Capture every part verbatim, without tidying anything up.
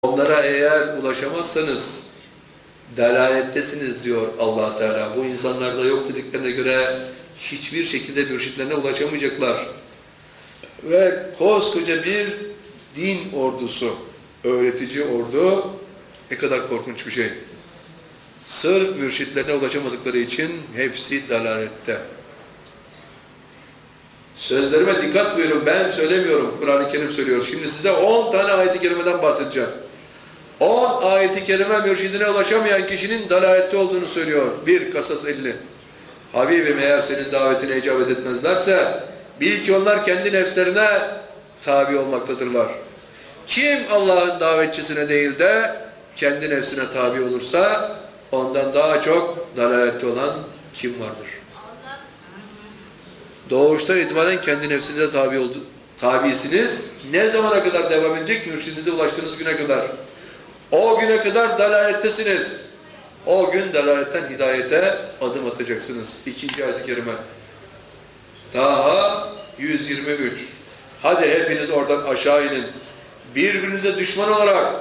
Onlara eğer ulaşamazsanız delalettesiniz diyor Allah Teala. Bu insanlarda yok dediklerine göre hiçbir şekilde mürşitlerine ulaşamayacaklar. Ve koskoca bir din ordusu, öğretici ordu ne kadar korkunç bir şey. Sırf mürşitlerine ulaşamadıkları için hepsi dalalette. Sözlerime dikkat buyurun, ben söylemiyorum, Kur'an-ı Kerim söylüyor. Şimdi size on tane ayet-i kerimeden bahsedeceğim. on ayet-i kerime mürşidine ulaşamayan kişinin dalalette olduğunu söylüyor. bir Kasas elli. Habibim eğer senin davetine icabet etmezlerse bil ki onlar kendi nefslerine tabi olmaktadırlar. Kim Allah'ın davetçisine değil de kendi nefsine tabi olursa ondan daha çok dalalette olan kim vardır? Doğuştan itibaren kendi nefsinize tabi oldu. Tabisiniz. Ne zamana kadar devam edecek? Mürşidinize ulaştığınız güne kadar. O güne kadar dalalettesiniz. O gün dalaletten hidayete adım atacaksınız. İkinci ayet-i kerime. Taha yüz yirmi üç. Hadi hepiniz oradan aşağı inin. Birbirinize düşman olarak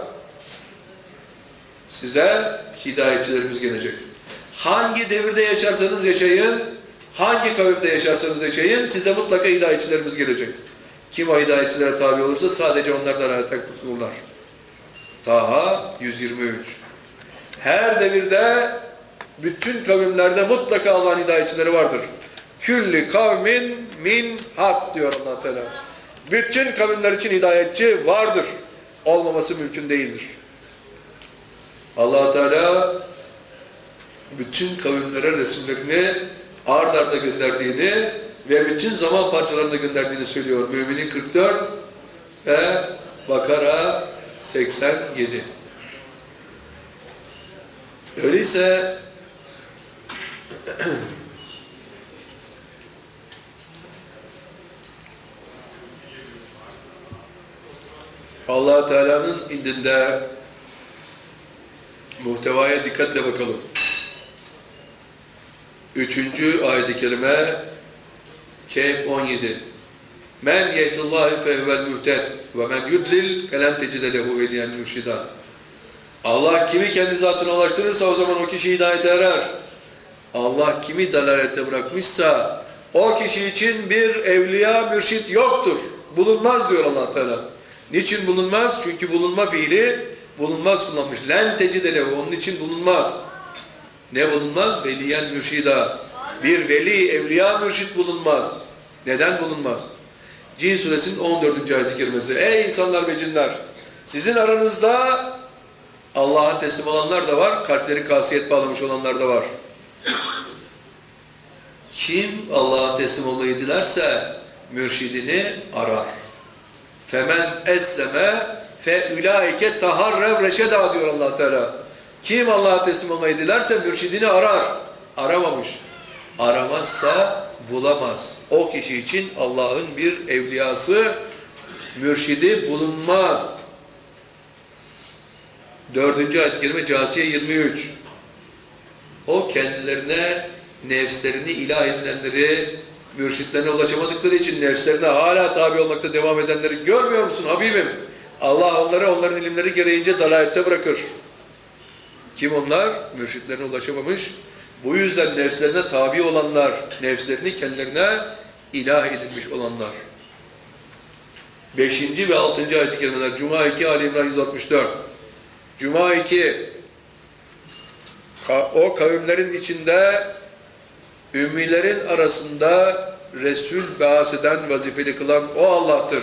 size hidayetçilerimiz gelecek. Hangi devirde yaşarsanız yaşayın, hangi kavimde yaşarsanız yaşayın, size mutlaka hidayetçilerimiz gelecek. Kim o hidayetçilere tabi olursa sadece onlar dalaletten kurtulurlar. Taha yüz yirmi üç. Her devirde bütün kavimlerde mutlaka Allah'ın hidayetçileri vardır. Külli kavmin min hak diyor Allah Teala. Bütün kavimler için hidayetçi vardır. Olmaması mümkün değildir. Allah Teala bütün kavimlere Resullerini ard arda gönderdiğini ve bütün zaman parçalarında gönderdiğini söylüyor. Müminin kırk dört ve Bakara seksen yedi. Öyleyse Allah Teala'nın indinde muhtevaya dikkatle bakalım. Üçüncü ayet-i kerime Kehf on yedi. Men yehdillahi fehvel muhted ve men yudlil felem tecide lehu veliyen mürşida. Allah kimi kendi zatına ulaştırırsa o zaman o kişi hidayete erer. Allah kimi dalalette bırakmışsa o kişi için bir evliya mürşit yoktur. Bulunmaz diyor Allah Teala. Niçin bulunmaz? Çünkü bulunma fiili bulunmaz kullanmış. Len tecide lehu, onun için bulunmaz. Ne bulunmaz? Veliyen mürşida. Bir veli, evliya mürşit bulunmaz. Neden bulunmaz? Cin suresinin on dördüncü ayet-i kerimesi. Ey insanlar ve cinler! Sizin aranızda Allah'a teslim olanlar da var, kalpleri kasiyet bağlamış olanlar da var. Kim Allah'a teslim olmayı dilerse mürşidini arar. Femen esleme fe ulaike taharrev reşeda diyor Allah Teala. Kim Allah'a teslim olmayı dilerse mürşidini arar. Aramamış. Aramazsa bulamaz. O kişi için Allah'ın bir evliyası, mürşidi bulunmaz. Dördüncü ayet-i kerime Câsiye yirmi üç. O kendilerine nefslerini ilah edinenleri, mürşitlerine ulaşamadıkları için nefslerine hala tabi olmakta devam edenleri görmüyor musun Habibim? Allah onları onların ilimleri gereğince dalalette bırakır. Kim onlar? Mürşitlerine ulaşamamış. Bu yüzden nefslerine tabi olanlar, nefslerini kendilerine ilah edinmiş olanlar. Beşinci ve altıncı ayet-i kerimeler. Cuma iki, Ali İmran yüz altmış dört. Cuma iki. O kavimlerin içinde ümmilerin arasında Resul beas eden, vazifeli kılan o Allah'tır.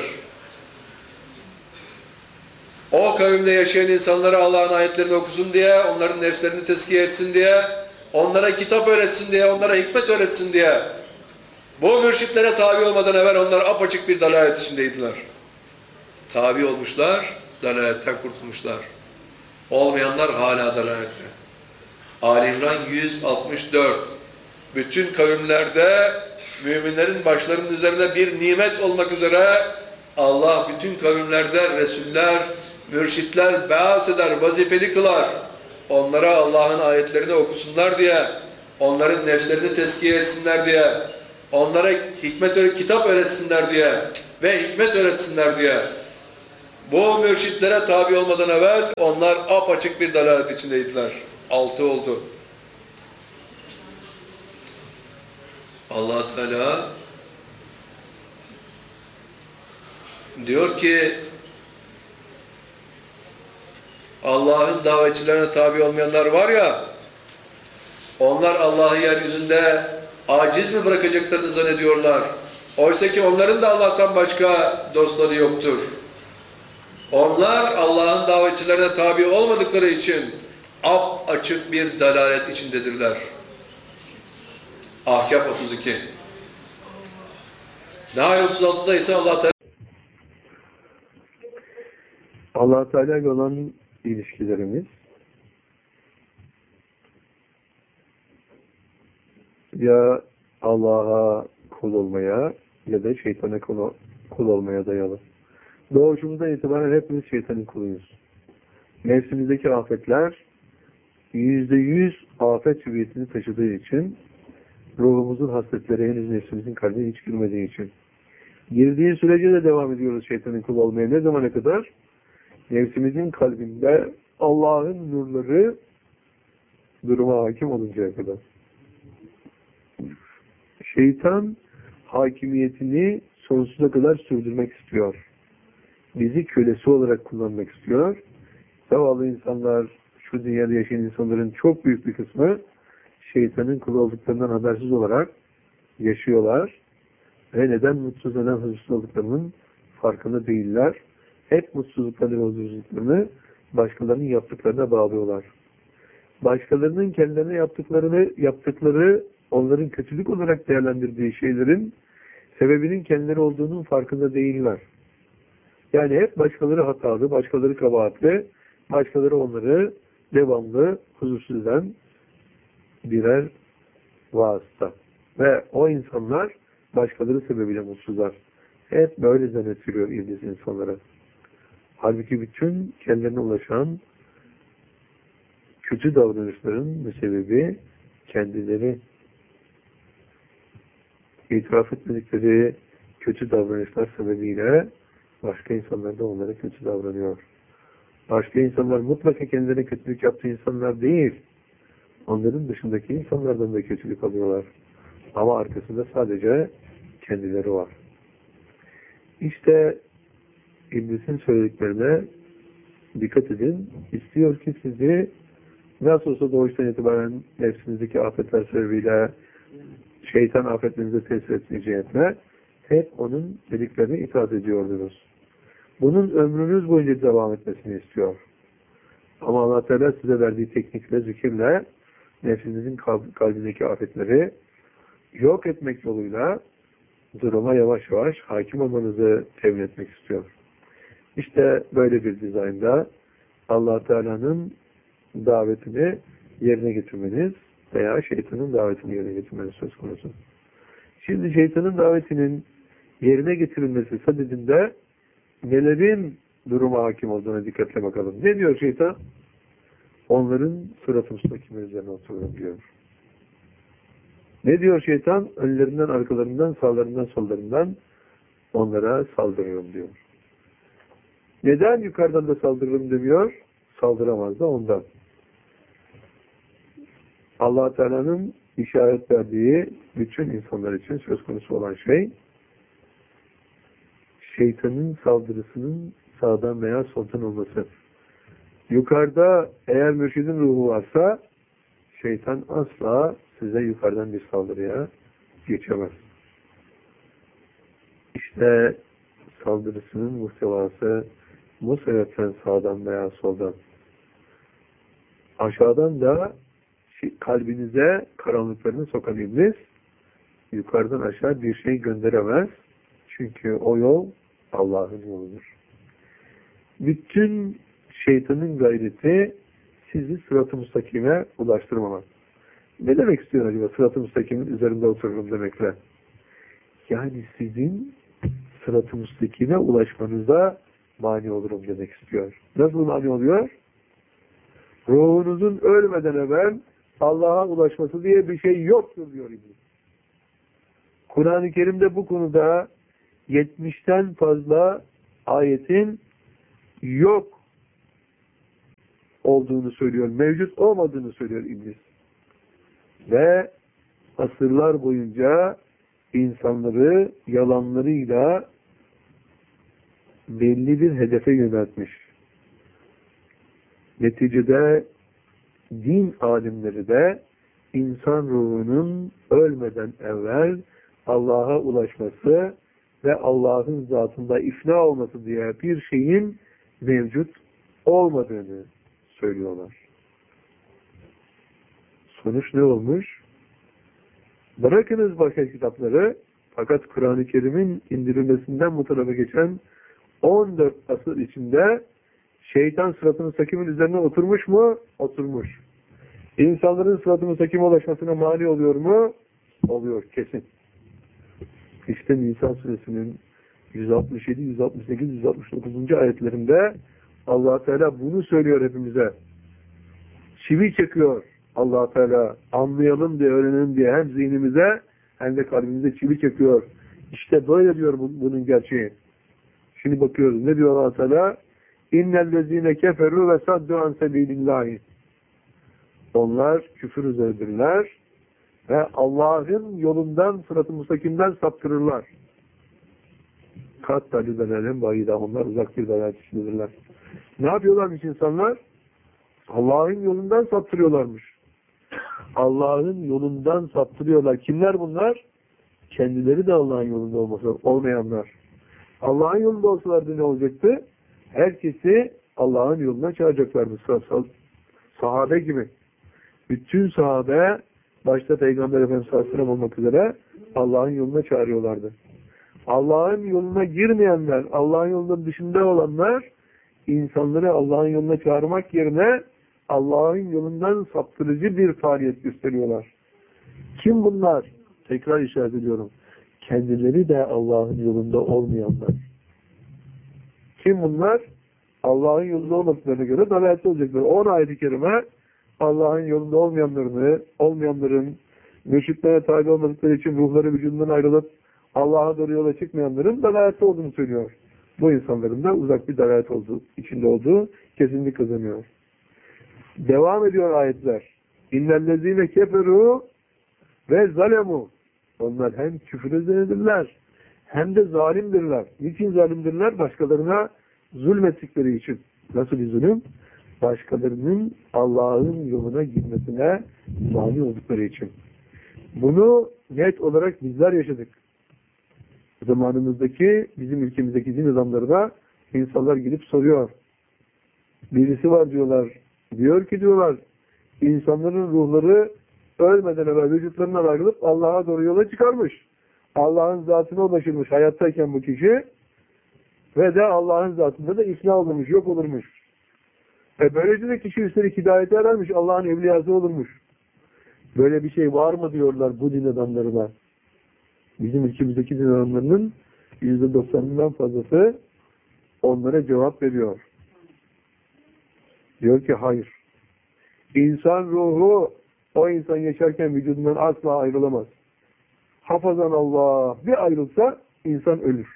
O kavimde yaşayan insanlara Allah'ın ayetlerini okusun diye, onların nefslerini tezkiye etsin diye, onlara kitap öğretsin diye, onlara hikmet öğretsin diye. Bu mürşitlere tabi olmadan evvel onlar apaçık bir dalalet içindeydiler. Tabi olmuşlar, dalaletten kurtulmuşlar. Olmayanlar hala dalalette. Ali İmran yüz altmış dört. Bütün kavimlerde müminlerin başlarının üzerinde bir nimet olmak üzere Allah bütün kavimlerde Resuller, mürşitler beas eder, vazifeli kılar. Onlara Allah'ın ayetlerini okusunlar diye, onların nefslerini tezkiye etsinler diye, onlara hikmet kitap öğretsinler diye ve hikmet öğretsinler diye. Bu mürşitlere tabi olmadan evvel onlar apaçık bir dalalet içindeydiler. Altı oldu. Allah Teala diyor ki Allah'ın davetçilerine tabi olmayanlar var ya, onlar Allah'ı yeryüzünde aciz mi bırakacaklarını zannediyorlar. Oysa ki onların da Allah'tan başka dostları yoktur. Onlar Allah'ın davetçilerine tabi olmadıkları için ap açık bir dalalet içindedirler. Ahkaf otuz iki. Nahl otuz altıda ise Allah Teala Allah Teala ile olan ilişkilerimiz ya Allah'a kul olmaya ya da şeytana kul, kul olmaya dayalı. Doğuşumuzdan itibaren hepimiz şeytanın kuluyuz. Nefsimizdeki afetler yüzde yüz afet hüviyetini taşıdığı için, ruhumuzun hasletleri henüz nefsimizin kalbine hiç girmediği için. Girdiği sürece de devam ediyoruz şeytanın kulu olmaya. Ne zamana kadar? Nefsimizin kalbinde Allah'ın nurları duruma hakim oluncaya kadar. Şeytan hakimiyetini sonsuza kadar sürdürmek istiyor. Bizi kölesi olarak kullanmak istiyor. Zavallı insanlar, şu dünyada yaşayan insanların çok büyük bir kısmı şeytanın kulu olduklarından habersiz olarak yaşıyorlar. Ve neden mutsuz, neden huzursuz olduklarının farkında değiller. Hep mutsuzluklarını ve huzursuzluklarını başkalarının yaptıklarına bağlıyorlar. Başkalarının kendilerine yaptıklarını, yaptıkları, onların kötülük olarak değerlendirdiği şeylerin sebebinin kendileri olduğunun farkında değiller. Yani hep başkaları hatalı, başkaları kabahatli, başkaları onları devamlı huzursuz eden birer vasıta. Ve o insanlar başkaları sebebiyle mutsuzlar. Hep böyle zannettiriyor iblis insanlara. Halbuki bütün kendilerine ulaşan kötü davranışların müsebbibi kendileri. İtiraf etmedikleri kötü davranışlar sebebiyle başka insanlar da onlara kötü davranıyor. Başka insanlar mutlaka kendilerine kötülük yaptığı insanlar değil. Onların dışındaki insanlardan da kötülük alıyorlar. Ama arkasında sadece kendileri var. İşte İblisin söylediklerine dikkat edin. İstiyor ki sizi nasıl olsa doğuştan itibaren nefsinizdeki afetler sebebiyle şeytan afetlerinize tesir ettiği cihetle hep onun dediklerine itaat ediyordunuz. Bunun ömrünüz boyunca devam etmesini istiyor. Ama Allah Teala size verdiği teknikle, zikirle nefsinizin kalbindeki afetleri yok etmek yoluyla duruma yavaş yavaş hakim olmanızı temin etmek istiyor. İşte böyle bir dizaynda Allah Teala'nın davetini yerine getirmeniz veya şeytanın davetini yerine getirmeniz söz konusu. Şimdi şeytanın davetinin yerine getirilmesi sadedinde nelerin duruma hakim olduğuna dikkatle bakalım. Ne diyor şeytan? Onların sırat-ı müstakimi üzerine oturun diyor. Ne diyor şeytan? Önlerinden, arkalarından, sağlarından, sollarından onlara saldırıyorum diyor. Neden yukarıdan da saldırırım demiyor? Saldıramaz da ondan. Allah Teala'nın işaret verdiği bütün insanlar için söz konusu olan şey şeytanın saldırısının sağdan veya soldan olması. Yukarıda eğer mürşidin ruhu varsa şeytan asla size yukarıdan bir saldırıya geçemez. İşte saldırısının muhtevası bu sebepten sağdan veya soldan. Aşağıdan da kalbinize karanlıklarını sokan iblis yukarıdan aşağı bir şey gönderemez. Çünkü o yol Allah'ın yoludur. Bütün şeytanın gayreti sizi sırat-ı müstakime ulaştırmamak. Ne demek istiyor acaba sırat-ı müstakimin üzerinde otururum demekle? Yani sizin sırat-ı müstakime ulaşmanıza mani olurum demek istiyor. Nasıl mani oluyor? Ruhunuzun ölmeden evvel Allah'a ulaşması diye bir şey yoktur diyor İblis. Kur'an-ı Kerim'de bu konuda yetmişten fazla ayetin yok olduğunu söylüyor, mevcut olmadığını söylüyor iblis. Ve asırlar boyunca insanları yalanlarıyla belli bir hedefe yöneltmiş. Neticede din alimleri de insan ruhunun ölmeden evvel Allah'a ulaşması ve Allah'ın zatında ifna olması diye bir şeyin mevcut olmadığını söylüyorlar. Sonuç ne olmuş? Bırakınız başka kitapları, fakat Kur'an-ı Kerim'in indirilmesinden bu tarafa geçen on dört asır içinde şeytan sırat-ı müstakimin üzerine oturmuş mu? Oturmuş. İnsanların sırat-ı müstakime ulaşmasına mani oluyor mu? Oluyor, kesin. İşte Nisa suresinin yüz altmış yedi, yüz altmış sekiz, yüz altmış dokuzuncu ayetlerinde Allah Teala bunu söylüyor hepimize. Çivi çekiyor Allah Teala. Anlayalım diye, öğrenelim diye hem zihnimize hem de kalbimize çivi çekiyor. İşte böyle diyor bunun gerçeği. Şimdi bakıyoruz. Ne diyor Allah Teala? İnnellezîne keferû ve saddu an sebîlillâhi. Onlar küfür üzeridirler ve Allah'ın yolundan, sırat-ı müstakimden saptırırlar. Kat talü dalalet ba'îdâ. Onlar uzak bir dalalet içindedirler. Ne yapıyorlarmış insanlar? Allah'ın yolundan saptırıyorlarmış. Allah'ın yolundan saptırıyorlar. Kimler bunlar? Kendileri de Allah'ın yolunda olmasa, olmayanlar. Allah'ın yolunda olsalardı ne olacaktı? Herkesi Allah'ın yoluna çağıracaklardı. Sahabe gibi. Bütün sahabe, başta Peygamber Efendimiz sallallahu aleyhi ve sellem olmak üzere Allah'ın yoluna çağırıyorlardı. Allah'ın yoluna girmeyenler, Allah'ın yolunun dışında olanlar, insanları Allah'ın yoluna çağırmak yerine Allah'ın yolundan saptırıcı bir faaliyet gösteriyorlar. Kim bunlar? Tekrar işaret ediyorum. Kendileri de Allah'ın yolunda olmayanlar. Kim bunlar? Allah'ın yolunda olmadıklarına göre dalaletli olacaklar. on ayet-i kerime Allah'ın yolunda olmayanlarını, olmayanların, mürşitlere tabi olmadıkları için ruhları vücudundan ayrılıp Allah'a doğru yola çıkmayanların dalaletli olduğunu söylüyor. Bu insanların da uzak bir dalalet olduğu, içinde olduğu kesinlik kazanıyor. Devam ediyor ayetler. İnnellezîne keferû ve zalemu. Onlar hem küfür üzerindedirler hem de zalimdirler. Niçin zalimdirler? Başkalarına zulmettikleri için. Nasıl bir zulüm? Başkalarının Allah'ın yoluna girmesine mani oldukları için. Bunu net olarak bizler yaşadık. Zamanımızdaki, bizim ülkemizdeki din adamlarına insanlar gidip soruyor. Birisi var diyorlar. Diyor ki diyorlar, insanların ruhları ölmeden evvel vücutlarından ayrılıp Allah'a doğru yola çıkarmış. Allah'ın zatına ulaşılmış hayattayken bu kişi ve de Allah'ın zatında da ifna olurmuş, yok olurmuş. E böylece de kişi üstelik hidayete erermiş, Allah'ın evliyası olurmuş. Böyle bir şey var mı diyorlar bu din adamlarına. Bizim ülkemizdeki din adamlarının yüzde doksanından fazlası onlara cevap veriyor. Diyor ki hayır. İnsan ruhu o insan yaşarken vücudundan asla ayrılamaz. Hafazan Allah bir ayrılsa insan ölür.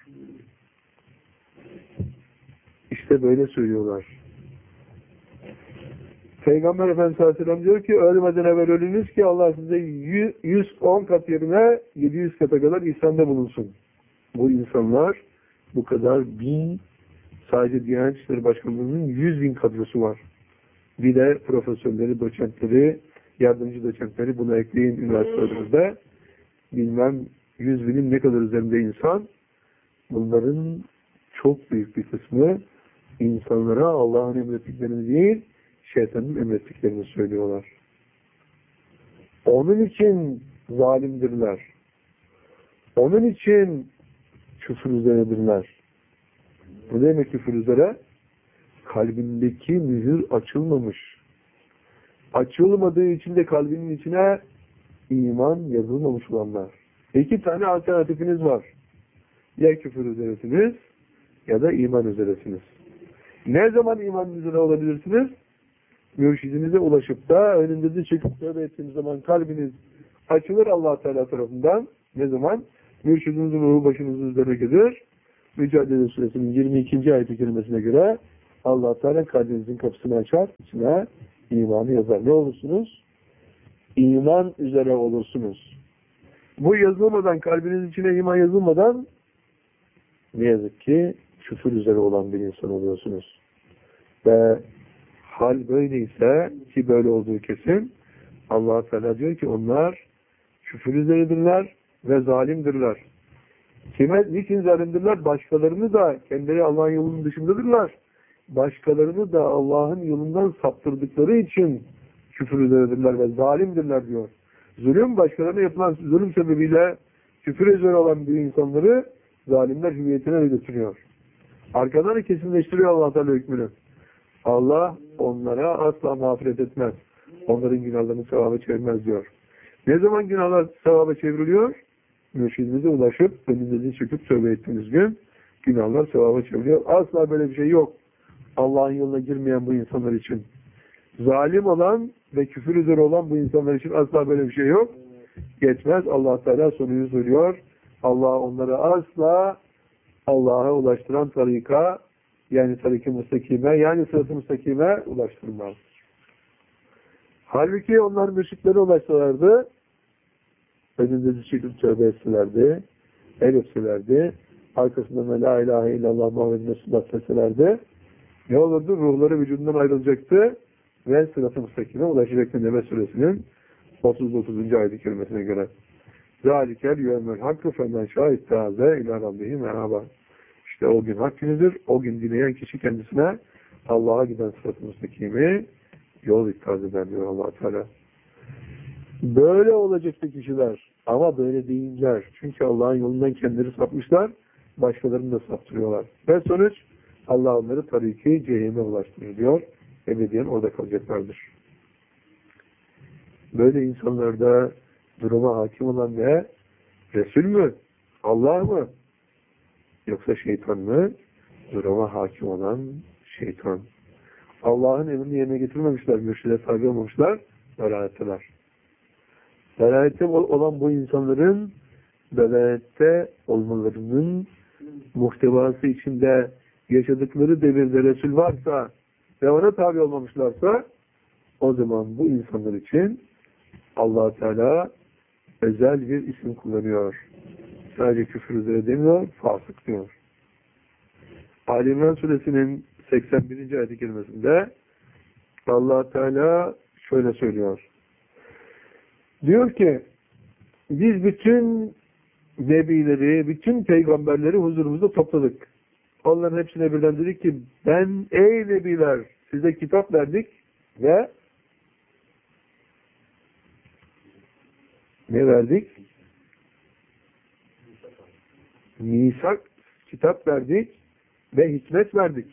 İşte böyle söylüyorlar. Peygamber Efendimiz sallallahu aleyhi ve sellem diyor ki ölmeden evvel ölünüz ki Allah size yüz on kat yerine yedi yüz kata kadar ihsanda bulunsun. Bu insanlar bu kadar bin, sadece Diyanet İşleri Başkanlığı'nın yüz bin kadrosu var. Bir de profesörleri, doçentleri, yardımcı doçentleri, bunu ekleyin üniversitelerinizde. Bilmem yüz binin ne kadar üzerinde insan. Bunların çok büyük bir kısmı insanlara Allah'ın emrettiklerini değil, şeytanın emrettiklerini söylüyorlar. Onun için zalimdirler. Onun için küfür üzeredirler. Bu demek küfür üzere? Kalbindeki mühür açılmamış. Açılmadığı için de kalbinin içine iman yazılmamış olanlar. İki tane alternatifiniz var. Ya küfür üzeresiniz ya da iman üzeresiniz. Ne zaman iman üzere olabilirsiniz? Mürşidinize ulaşıp da önünüzü çekip tövbe ettiğiniz zaman kalbiniz açılır Allah Teala tarafından. Ne zaman? Mürşidinizin ruhu başınızın üzerine gelir. Mücadele Suresinin yirmi ikinci ayet-i kerimesine göre Allah Teala kalbinizin kapısını açar, içine imanı yazar. Ne olursunuz? İman üzere olursunuz. Bu yazılmadan, kalbiniz içine iman yazılmadan ne yazık ki küfür üzere olan bir insan oluyorsunuz. Ve hal böyleyse, ki böyle olduğu kesin, Allah Teala diyor ki onlar küfür üzeredirler ve zalimdirler. Kime, niçin zalimdirler? Başkalarını da, kendileri Allah'ın yolunun dışındadırlar. Başkalarını da Allah'ın yolundan saptırdıkları için küfür üzeredirler ve zalimdirler diyor. Zulüm, başkalarına yapılan zulüm sebebiyle küfür üzere olan bir insanları zalimler hüviyetine de götürüyor. Arkadan kesinleştiriyor Allah Teala hükmünü. Allah onlara asla mağfiret etmez. Onların günahlarını sevaba çevirmez diyor. Ne zaman günahlar sevaba çevriliyor? Mürşidinize ulaşıp önünüzü çöküp tövbe ettiğiniz gün günahlar sevaba çevriliyor. Asla böyle bir şey yok. Allah'ın yoluna girmeyen bu insanlar için. Zalim olan ve küfür üzere olan bu insanlar için asla böyle bir şey yok. Yetmez. Allah Teala sonuyu söylüyor. Allah onları asla Allah'a ulaştıran tarika, yani tarik-i müstakime, yani sırat-ı müstakime ulaştırmaz. Halbuki onlar mürşitlere ulaşsalardı, önünde çekip tövbe etselerdi, el öpselerdi, arkasından la ilahe illallah Muhammed Resulullah deselerdi, ne olurdu? Ruhları vücudundan ayrılacaktı ve sırat-ı müstakime ulaşacaktı Nebe Suresinin otuz dokuzuncu ayet-i kerimesine göre. Zalikel yevmel hakkı femen şahit taze ila rabbihi merhaba. İşte o gün hak günüdür. O gün dileyen kişi kendisine Allah'a giden sırat-ı müstakimi yol ikaz eder diyor Allah Teala. Böyle olacaktı kişiler. Ama böyle değiller. Çünkü Allah'ın yolundan kendileri sapmışlar. Başkalarını da saptırıyorlar. Ve sonuç Allah onları tariki cehenneme ulaştırır diyor. Ebediyen orada kalacaklardır. Böyle insanlarda duruma hakim olan ne? Resul mü? Allah mı? Yoksa şeytan mı? Duruma hakim olan şeytan. Allah'ın emrini yerine getirmemişler, mürşide tabi olmamışlar, dalaletteler. Dalalette olan bu insanların dalalette olmalarının muhtevası içinde yaşadıkları devirde Resul varsa ve ona tabi olmamışlarsa o zaman bu insanlar için Allah Teala özel bir isim kullanıyor. Sadece küfür üzere demiyor, fasık diyor. Ali İmran Suresinin seksen birinci ayet-i kerimesinde Allah Teala şöyle söylüyor. Diyor ki biz bütün nebileri, bütün peygamberleri huzurumuzda topladık. Onların hepsine birden dedik ki ben ey nebiler size kitap verdik ve ne verdik? Misak, kitap verdik ve hikmet verdik.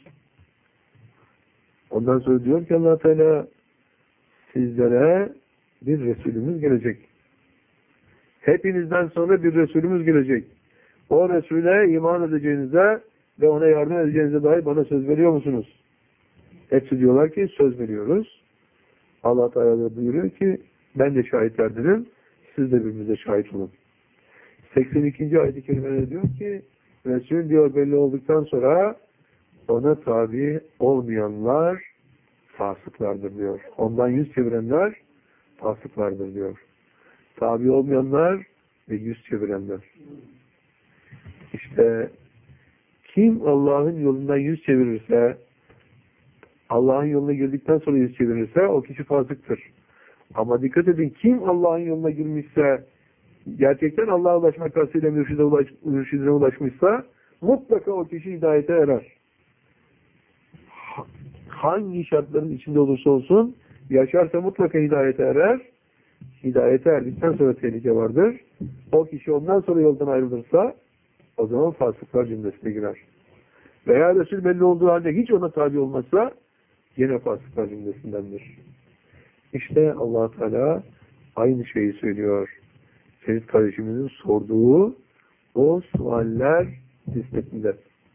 Ondan sonra diyor ki Allah Teala sizlere bir Resulümüz gelecek. Hepinizden sonra bir Resulümüz gelecek. O Resul'e iman edeceğinize ve ona yardım edeceğinize dair bana söz veriyor musunuz? Hepsi diyorlar ki söz veriyoruz. Allah Teala da buyuruyor ki ben de şahitlerdinim. Siz de birbirinize şahit olun. seksen ikinci ayet-i kerimede diyor ki Resul diyor belli olduktan sonra ona tabi olmayanlar fasıklardır diyor. Ondan yüz çevirenler fasıklardır diyor. Tabi olmayanlar ve yüz çevirenler. İşte kim Allah'ın yolundan yüz çevirirse, Allah'ın yoluna girdikten sonra yüz çevirirse o kişi fasıktır. Ama dikkat edin, kim Allah'ın yoluna girmişse, gerçekten Allah'a ulaşmak kastıyla mürşide ulaş, mürşidine ulaşmışsa mutlaka o kişi hidayete erer. Hangi şartların içinde olursa olsun yaşarsa mutlaka hidayete erer. Hidayete erdikten sonra tehlike vardır. O kişi ondan sonra yoldan ayrılırsa o zaman fasıklar cümlesine girer. Veya Resul belli olduğu halde hiç ona tabi olmazsa yine fasıklar cümlesindendir. İşte Allah Teala aynı şeyi söylüyor. Seyyid kardeşimizin sorduğu o sualler nispetinde.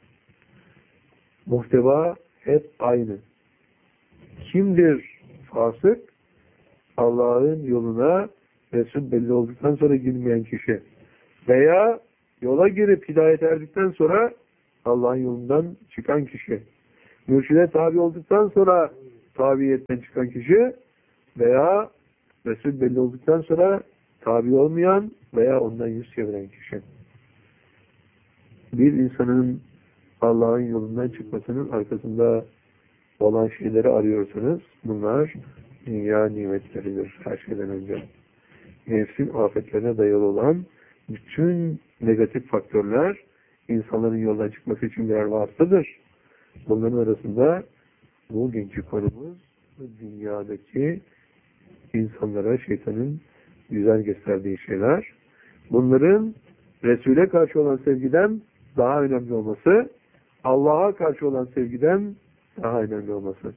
Muhteva hep aynı. Kimdir fasık? Allah'ın yoluna Resul belli olduktan sonra girmeyen kişi. Veya yola girip hidayet erdikten sonra Allah'ın yolundan çıkan kişi. Mürşide tabi olduktan sonra tabiiyetten çıkan kişi veya Resul belli olduktan sonra tabi olmayan veya ondan yüz çeviren kişi. Bir insanın Allah'ın yolundan çıkmasının arkasında olan şeyleri arıyorsanız bunlar dünya nimetleridir her şeyden önce. Nefsin afetlerine dayalı olan bütün negatif faktörler insanların yoldan çıkması için birer vasıtadır. Bunların arasında bugünkü konumuz dünyadaki insanlara şeytanın güzel gösterdiği şeyler. Bunların Resul'e karşı olan sevgiden daha önemli olması, Allah'a karşı olan sevgiden daha önemli olması.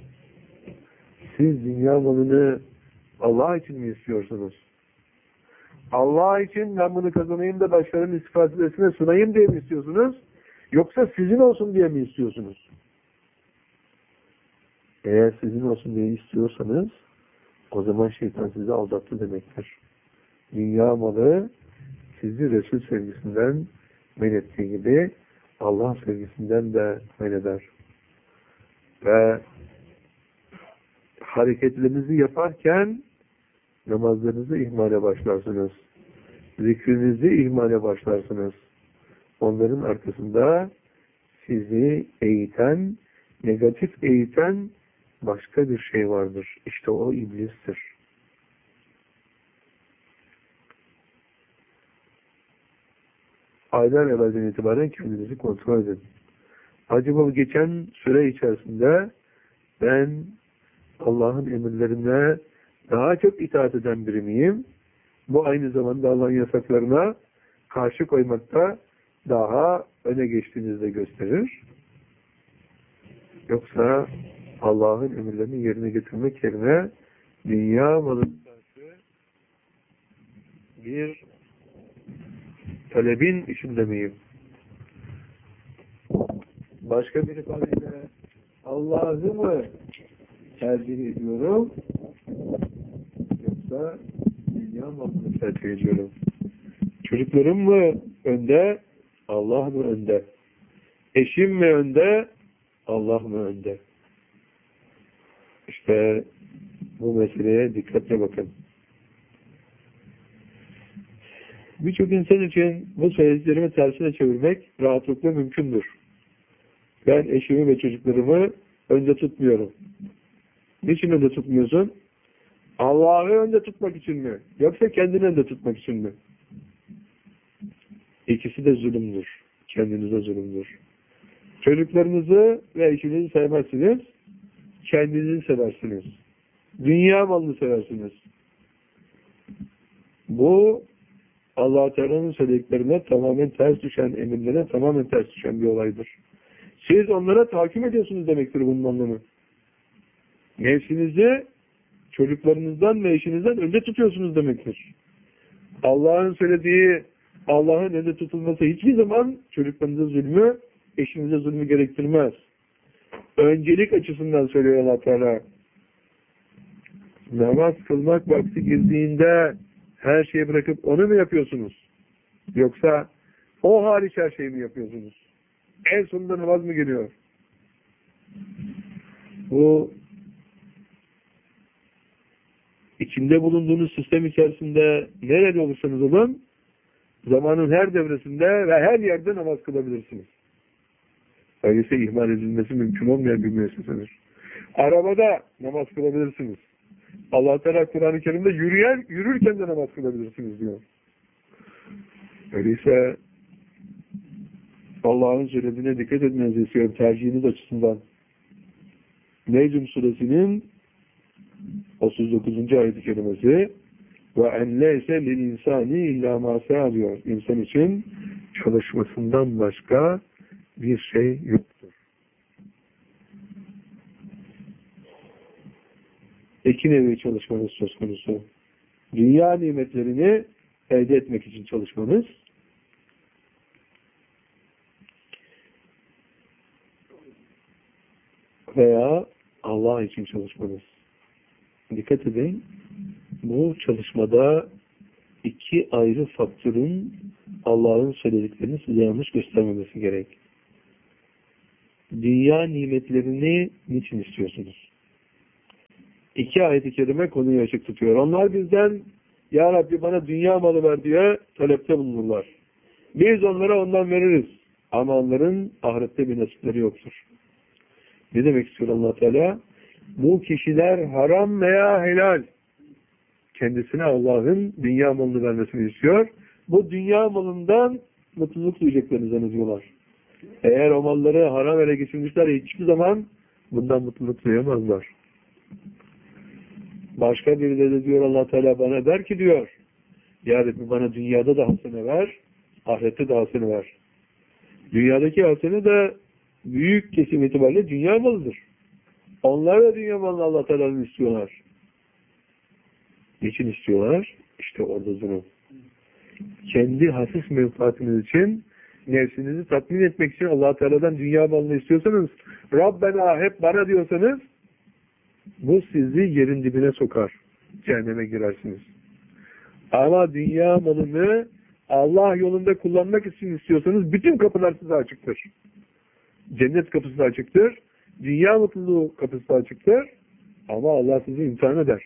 Siz dünya malını Allah için mi istiyorsunuz? Allah için ben bunu kazanayım da başkalarının istifadesine sunayım diye mi istiyorsunuz? Yoksa sizin olsun diye mi istiyorsunuz? Eğer sizin olsun diye istiyorsanız o zaman şeytan sizi aldattı demektir. Dünya malı sizi Resul sevgisinden men ettiği gibi Allah sevgisinden de men eder. Ve hareketlerinizi yaparken namazlarınızı ihmale başlarsınız. Zikrinizi ihmale başlarsınız. Onların arkasında sizi eğiten, negatif eğiten başka bir şey vardır. İşte o iblistir. Aylar evvelden itibaren kendinizi kontrol edin. Acaba bu geçen süre içerisinde ben Allah'ın emirlerine daha çok itaat eden biri miyim? Bu aynı zamanda Allah'ın yasaklarına karşı koymakta daha öne geçtiğinizde gösterir. Yoksa Allah'ın emirlerini yerine getirmek yerine dünya malına karşı bir talebin içinde miyim? Başka bir ifadeyle Allah'ı mı tercih ediyorum? Yoksa dünya malını tercih ediyorum? Çocuklarım mı önde? Allah mı önde? Eşim mi önde? Allah mı önde? İşte bu meseleye dikkatle bakın. Birçok insan için bu söylediklerimi tersine çevirmek rahatlıkla mümkündür. Ben eşimi ve çocuklarımı önde tutmuyorum. Niçin önde tutmuyorsun? Allah'ı önde tutmak için mi? Yoksa kendini önde tutmak için mi? İkisi de zulümdür. Kendinize zulümdür. Çocuklarınızı ve eşinizi sevmezsiniz. Kendinizi seversiniz. Dünya malını seversiniz. Bu Allah-u Teala'nın söylediklerine tamamen ters düşen, emirlerine tamamen ters düşen bir olaydır. Siz onlara tahakküm ediyorsunuz demektir bunun anlamı. Nefsinizi çocuklarınızdan ve eşinizden önde tutuyorsunuz demektir. Allah'ın söylediği, Allah'ın önde tutulması hiçbir zaman çocuklarınıza zulmü, eşinize zulmü gerektirmez. Öncelik açısından söylüyor Allah Teala. Namaz kılmak vakti girdiğinde her şeyi bırakıp onu mu yapıyorsunuz? Yoksa o hariç her şeyi mi yapıyorsunuz? En sonunda namaz mı geliyor? Bu içinde bulunduğunuz sistem içerisinde nerede olursanız olun zamanın her devresinde ve her yerde namaz kılabilirsiniz. Öyleyse ihmal edilmesi mümkün olmayan bir müessesedir. Arabada namaz kılabilirsiniz. Allah Teala Kur'an-ı Kerim'de yürüyen, yürürken de namaz kılabilirsiniz diyor. Öyleyse Allah'ın söylediğine dikkat etmenizi istiyorum tercihiniz açısından. Necm suresinin otuz dokuzuncu ayet-i kerimesi ve en leyse lil insani illa ma sa'a diyor. İnsan için çalışmasından başka bir şey yoktur. İki nevi çalışmanız söz konusu. Dünya nimetlerini elde etmek için çalışmanız veya Allah için çalışmanız. Dikkat edin, bu çalışmada iki ayrı faktörün Allah'ın söylediklerini size yanlış göstermemesi gerek. dünya nimetlerini niçin istiyorsunuz? İki ayet-i kerime konuyu açık tutuyor. Onlar bizden Ya Rabbi bana dünya malı ver diye talepte bulunurlar. Biz onlara ondan veririz. Ama onların ahirette bir nasipleri yoktur. Ne demek istiyor Allah Teala? Bu kişiler haram veya helal kendisine Allah'ın dünya malını vermesini istiyor. Bu dünya malından mutluluk duyacaklarını zannediyorlar. Eğer o malları haram ele geçirmişler hiçbir zaman bundan mutluluk duyamazlar. Başka birileri de diyor Allah Teala bana der ki diyor Ya Rabbi bana dünyada da hasene ver, ahirette de hasene ver. Dünyadaki hasene de büyük kesim itibariyle dünya malıdır. Onlar da dünya malını Allah Teala'nın istiyorlar. Niçin istiyorlar? İşte orada durum. Kendi hasis menfaatiniz için, nefsinizi tatmin etmek için Allah Teala'dan dünya malını istiyorsanız, Rabbena hep bana diyorsanız, bu sizi yerin dibine sokar. Cehenneme girersiniz. Ama dünya malını Allah yolunda kullanmak için istiyorsanız bütün kapılar size açıktır. Cennet kapısı açıktır. Dünya mutluluğu kapısı açıktır. Ama Allah sizi imtihan eder.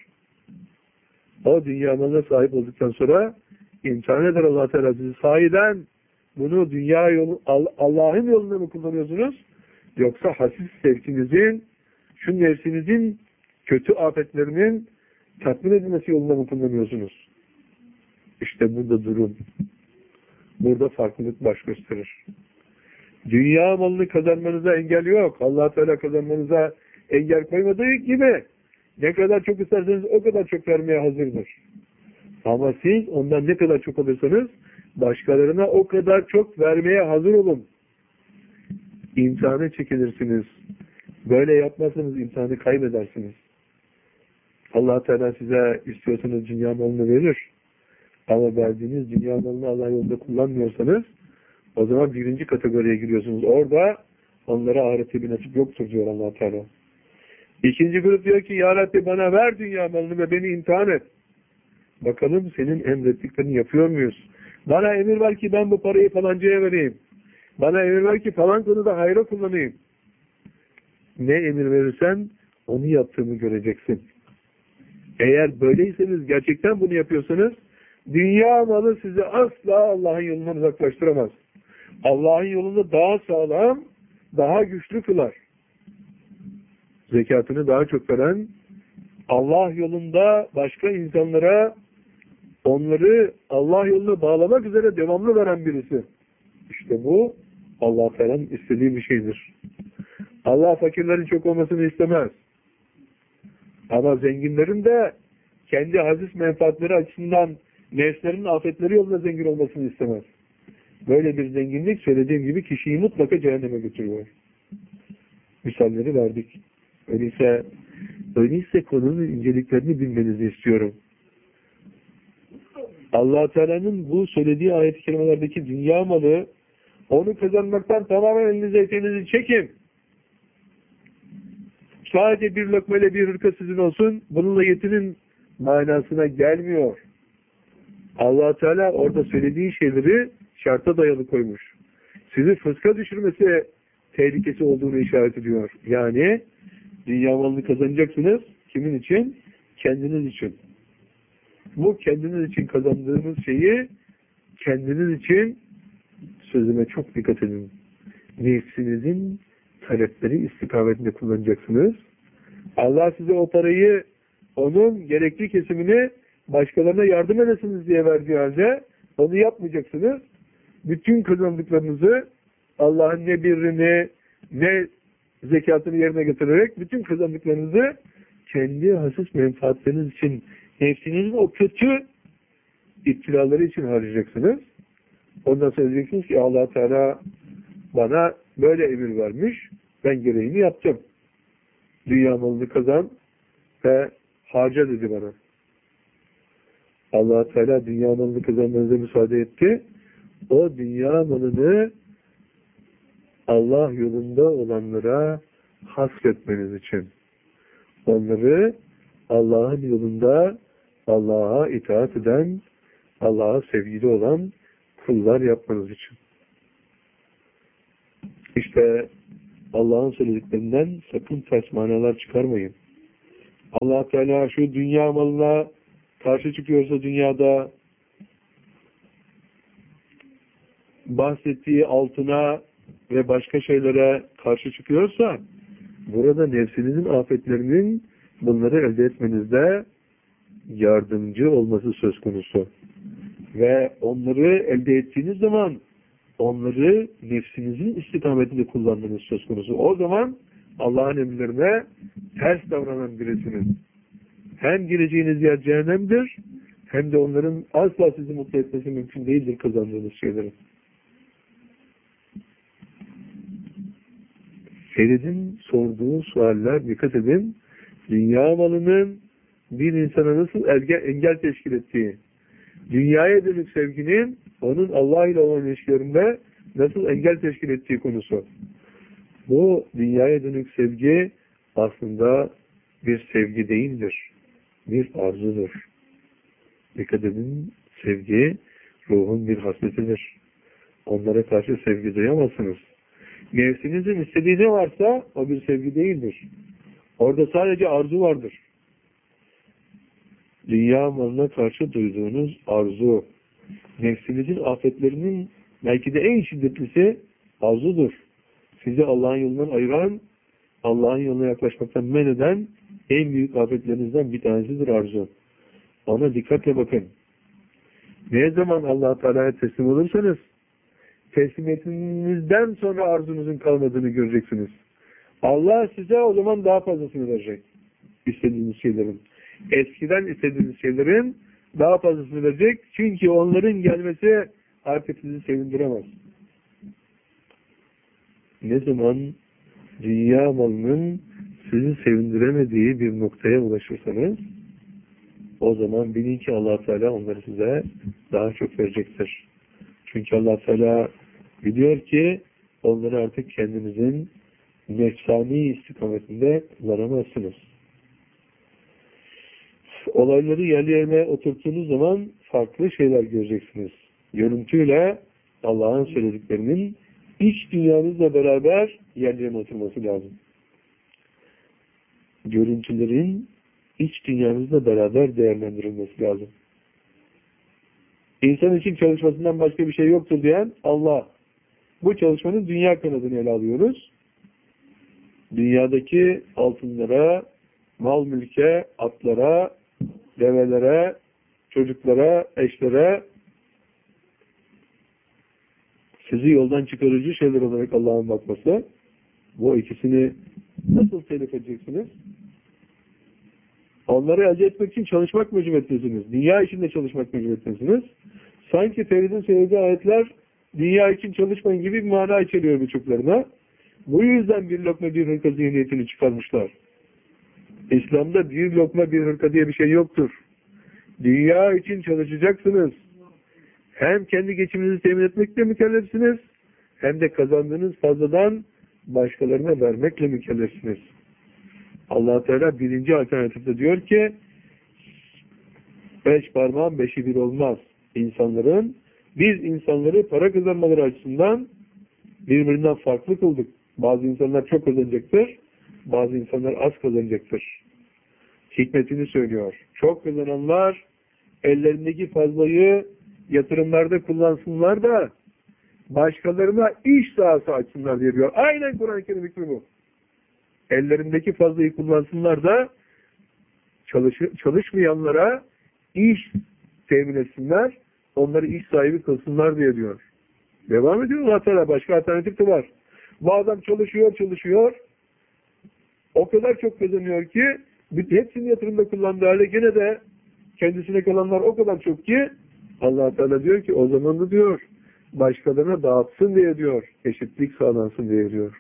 O dünya malına sahip olduktan sonra imtihan eder Allah Teala sizi. Sahiden bunu dünya yolu, Allah'ın yolunda mı kullanıyorsunuz? Yoksa hasis sevkinizin, şu nefsinizin kötü afetlerinin tatmin edilmesi yolunda mı kullanıyorsunuz? İşte burada durum. Burada farklılık baş gösterir. Dünya malını kazanmanıza engel yok. Allah Teala kazanmanıza engel koymadığı gibi ne kadar çok isterseniz o kadar çok vermeye hazırdır. Ama siz ondan ne kadar çok alırsanız başkalarına o kadar çok vermeye hazır olun. İmtihana çekilirsiniz. Böyle yapmazsanız imtihanı kaybedersiniz. Allah Teala size istiyorsanız dünya malını verir. Ama verdiğiniz dünya malını Allah yolunda kullanmıyorsanız o zaman birinci kategoriye giriyorsunuz. Orada onlara ahirette bir nasip yoktur diyor Allah Teala. İkinci grup diyor ki Ya Rabbi bana ver dünya malını ve beni imtihan et. Bakalım senin emrettiklerini yapıyor muyuz? Bana emir ver ki ben bu parayı falancaya vereyim. Bana emir ver ki falan konuda hayra kullanayım. Ne emir verirsen onu yaptığımı göreceksin. Eğer böyleyseniz gerçekten bunu yapıyorsanız dünya malı sizi asla Allah'ın yolundan uzaklaştıramaz. Allah'ın yolunda daha sağlam, daha güçlü kılar. Zekatını daha çok veren, Allah yolunda başka insanlara onları Allah yoluna bağlamak üzere devamlı veren birisi. İşte bu Allah Teala'nın istediği bir şeydir. Allah fakirlerin çok olmasını istemez. Ama zenginlerin de kendi aziz menfaatleri açısından nefslerinin afetleri yolunda zengin olmasını istemez. Böyle bir zenginlik söylediğim gibi kişiyi mutlaka cehenneme götürüyor. Misalleri verdik. Öyleyse, öyleyse konunun inceliklerini bilmenizi istiyorum. Allah Teala'nın bu söylediği ayet-i kerimelerdeki dünya malı, onu kazanmaktan tamamen elinize eteğinizi çekin. Sadece bir lokmayla bir hırka sizin olsun, bununla yetinin manasına gelmiyor. Allah Teala orada söylediği şeyleri şarta dayalı koymuş. Sizi fıska düşürmesi tehlikesi olduğunu işaret ediyor. Yani dünya malını kazanacaksınız. Kimin için? Kendiniz için. Bu kendiniz için kazandığınız şeyi kendiniz için, sözüme çok dikkat edin, nefsinizin talepleri istikametinde kullanacaksınız. Allah size o parayı, onun gerekli kesimini başkalarına yardım edesiniz diye verdiği halde onu yapmayacaksınız. Bütün kazandıklarınızı Allah'ın ne birrini ne zekatını yerine getirerek bütün kazandıklarınızı kendi hassas menfaatleriniz için, nefsinizin o kötü iptilaları için harcayacaksınız. Ondan sonra diyeceksiniz ki Allah Teala bana böyle emir vermiş, ben gereğini yaptım. Dünya malını kazan ve harca dedi bana. Allah Teala dünya malını kazanmanıza müsaade etti. O dünya malını Allah yolunda olanlara hasretmeniz için. Onları Allah'ın yolunda Allah'a itaat eden, Allah'a sevgili olan kullar yapmanız için. İşte Allah'ın söylediklerinden sakın ters manalar çıkarmayın. Allah Teala şu dünya malına karşı çıkıyorsa dünyada, bahsettiği altına ve başka şeylere karşı çıkıyorsa, burada nefsinizin afetlerinin bunları elde etmenizde yardımcı olması söz konusu. Ve onları elde ettiğiniz zaman onları nefsinizin istikametinde kullandığınız söz konusu. O zaman Allah'ın emirlerine ters davranan birisiniz. Hem gireceğiniz yer cehennemdir, hem de onların asla sizi mutlu etmesi mümkün değildir kazandığınız şeyleri. Ferid'in sorduğu sualler, dikkat edin, dünya malının bir insana nasıl engel teşkil ettiği, dünyaya dönük sevginin onun Allah ile olan ilişkilerinde nasıl engel teşkil ettiği konusu. Bu dünyaya dönük sevgi aslında bir sevgi değildir. Bir arzudur. Dikkat edin, sevgi ruhun bir hasletidir. Onlara karşı sevgi duyamazsınız. Nefsinizin istediği ne varsa o bir sevgi değildir. Orada sadece arzu vardır. Dünya malına karşı duyduğunuz arzu, nefsinizin afetlerinin belki de en şiddetlisi arzudur. Sizi Allah'ın yolundan ayıran, Allah'ın yoluna yaklaşmaktan men eden en büyük afetlerinizden bir tanesidir arzu. Ona dikkatle bakın. Ne zaman Allah Teala'ya teslim olursanız, teslimiyetinizden sonra arzunuzun kalmadığını göreceksiniz. Allah size o zaman daha fazlasını verecek. İstediğiniz şeylerin. Eskiden istediğiniz şeylerin daha fazlasını verecek. Çünkü onların gelmesi artık sizi sevindiremez. Ne zaman dünya malının sizi sevindiremediği bir noktaya ulaşırsanız, o zaman bilin ki Allah Teala onları size daha çok verecektir. Çünkü Allah Teala biliyor ki onları artık kendinizin nefsani istikametinde kullanamazsınız. Olayları yerli yerine oturttuğunuz zaman farklı şeyler göreceksiniz. Görüntüyle Allah'ın söylediklerinin iç dünyanızla beraber yerli yerine oturması lazım. Görüntülerin iç dünyanızla beraber değerlendirilmesi lazım. İnsan için çalışmasından başka bir şey yoktur diyen Allah. Bu çalışmanın dünya kanadını ele alıyoruz. Dünyadaki altınlara, mal mülke, atlara, develere, çocuklara, eşlere sizi yoldan çıkarıcı şeyler olarak Allah'ın bakması. Bu ikisini nasıl telif edeceksiniz? Onları elde etmek için çalışmak mecburiyetlisiniz. Dünya için de çalışmak mecburiyetlisiniz. Sanki Ferid'in söylediği ayetler dünya için çalışmayın gibi bir mana içeriyor birçoklarına. Bu yüzden bir lokma bir hırka zihniyetini çıkarmışlar. İslam'da bir lokma bir hırka diye bir şey yoktur. Dünya için çalışacaksınız. Hem kendi geçiminizi temin etmekle mükellefsiniz, hem de kazandığınız fazladan başkalarına vermekle mükellefsiniz. Allah Teala birinci alternatifte diyor ki, beş parmağın beşi bir olmaz. İnsanların, biz insanları para kazanmaları açısından birbirinden farklı kıldık. Bazı insanlar çok kazanacaktır, bazı insanlar az kazanacaktır. Hikmetini söylüyor. Çok kazananlar ellerindeki fazlayı yatırımlarda kullansınlar da başkalarına iş sahası açsınlar diye diyor. Aynen Kur'an-ı Kerim hükmü bu. Ellerindeki fazlayı kullansınlar da çalış çalışmayanlara iş temin etsinler, onları iş sahibi kılsınlar diye diyor. Devam ediyor Allah Teala. Başka alternatif de var. Bu adam çalışıyor, çalışıyor. O kadar çok kazanıyor ki hepsini yatırımda kullandığı hale gene de kendisine kalanlar o kadar çok ki Allah Teala diyor ki o zaman da diyor başkalarına dağıtsın diye diyor. Eşitlik sağlansın diye diyor.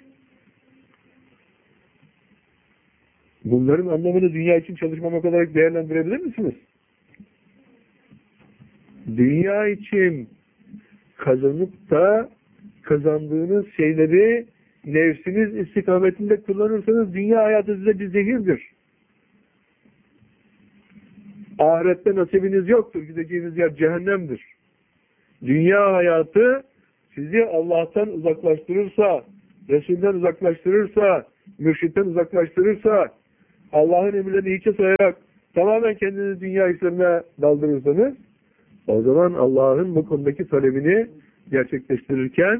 Bunların anlamını dünya için çalışmamak olarak değerlendirebilir misiniz? Dünya için kazanıp da kazandığınız şeyleri nefsiniz istikametinde kullanırsanız dünya hayatı size bir zehirdir. Ahirette nasibiniz yoktur. Gideceğiniz yer cehennemdir. Dünya hayatı sizi Allah'tan uzaklaştırırsa, Resul'den uzaklaştırırsa, mürşitten uzaklaştırırsa, Allah'ın emirlerini hiçe sayarak tamamen kendinizi dünya işlerine daldırırsanız, o zaman Allah'ın bu konudaki talebini gerçekleştirirken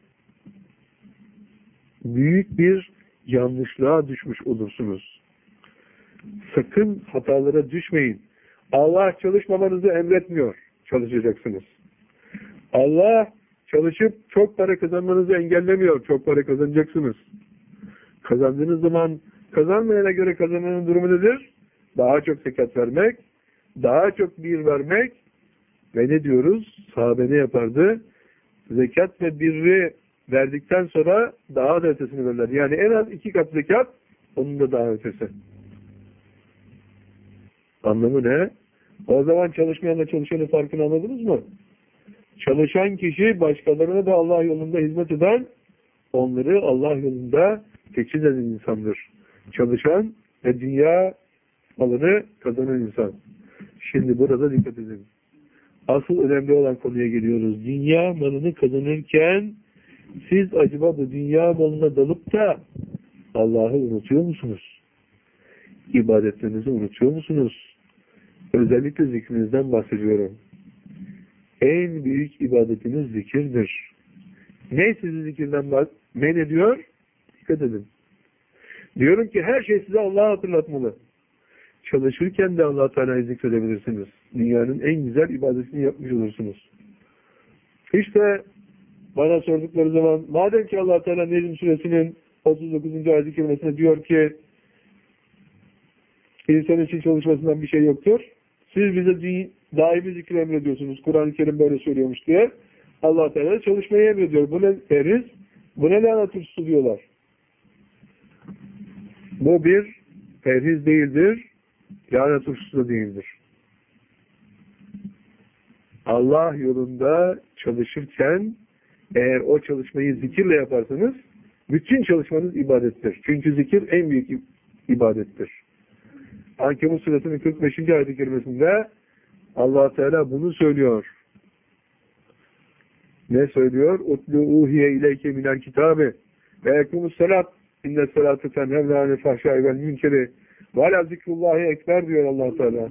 büyük bir yanlışlığa düşmüş olursunuz. Sakın hatalara düşmeyin. Allah çalışmamanızı emretmiyor. Çalışacaksınız. Allah çalışıp çok para kazanmanızı engellemiyor. Çok para kazanacaksınız. Kazandığınız zaman kazanmayana göre kazananın durumu nedir? Daha çok zekat vermek, daha çok bir vermek ve ne diyoruz? Sahabe ne yapardı? Zekat ve birri verdikten sonra daha da ötesini verirler. Yani en az iki kat zekat, onun da daha ötesi. Anlamı ne? O zaman çalışmayanla çalışanın farkını anladınız mı? Çalışan kişi başkalarına da Allah yolunda hizmet eden, onları Allah yolunda teçhiz eden insandır. Çalışan ve dünya malını kazanan insan. Şimdi burada dikkat edin. Asıl önemli olan konuya geliyoruz. Dünya malını kazanırken siz acaba bu dünya malına dalıp da Allah'ı unutuyor musunuz? İbadetlerinizi unutuyor musunuz? Özellikle zikrinizden bahsediyorum. En büyük ibadetiniz zikirdir. Ne sizi zikirden men ediyor? Dikkat edin. Diyorum ki her şey size Allah'ı hatırlatmalı. Çalışırken de Allah-u Teala'yı zikredebilirsiniz. Dünyanın en güzel ibadetini yapmış olursunuz. İşte bana sordukları zaman, madem ki Allah-u Teala Necm suresinin otuz dokuzuncu ayet-i kerimesinde diyor ki insan için çalışmasından bir şey yoktur. Siz bize daimi zikir emrediyorsunuz. Kur'an-ı Kerim böyle söylüyormuş diye. Allah-u Teala çalışmayı emrediyor. Bu ne feriz? Bu ne lanet hususu diyorlar. Bu bir feriz değildir. Lanet hususu da değildir. Allah yolunda çalışırken eğer o çalışmayı zikirle yaparsanız bütün çalışmanız ibadettir. Çünkü zikir en büyük ibadettir. Ankebut suresinin kırk beşinci ayet-i kerimesinde Allah Teala bunu söylüyor. Ne söylüyor? Utlu uhiye ileyke minel kitabe ve ekumus salat inne salatu tenhevne anil fahşai vel münkeri ve ala zikrullahi ekber diyor Allah Teala.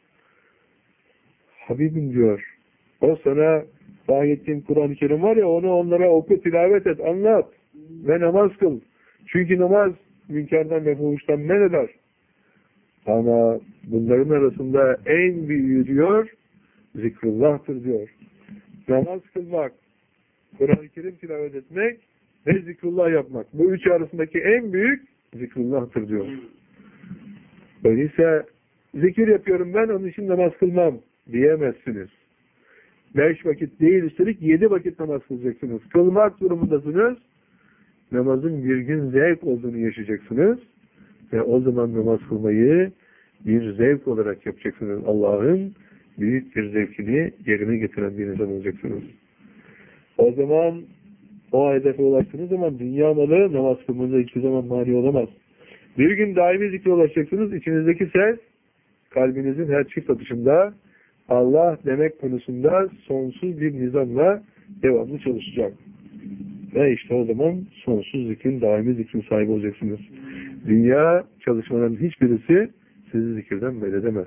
Habibim diyor. O sana ayettiğim Kur'an-ı Kerim var ya, onu onlara oku, tilavet et, anlat ve namaz kıl. Çünkü namaz münkerden ve fuhuştan men eder. Ama bunların arasında en büyüğü diyor, zikrullah'tır diyor. Namaz kılmak, Kur'an-ı Kerim tilavet etmek ve zikrullah yapmak. Bu üçü arasındaki en büyük zikrullah'tır diyor. Öyleyse zikir yapıyorum ben, onun için namaz kılmam diyemezsiniz. Beş vakit değil, üstelik yedi vakit namaz kılacaksınız. Kılmak durumundasınız. Namazın bir gün zevk olduğunu yaşayacaksınız. Ve o zaman namaz kılmayı bir zevk olarak yapacaksınız. Allah'ın büyük bir zevkini yerine getiren bir insan olacaksınız. O zaman o hedefe ulaştığınız zaman dünya malı namaz kılmanıza hiçbir zaman mani olamaz. Bir gün daimi zikre ulaşacaksınız. İçinizdeki ses kalbinizin her çift atışında Allah demek konusunda sonsuz bir nizamla devamlı çalışacak. Ve işte o zaman sonsuz zikrin, daimi zikrin sahibi olacaksınız. Dünya çalışmaların hiçbirisi sizi zikirden men edemez.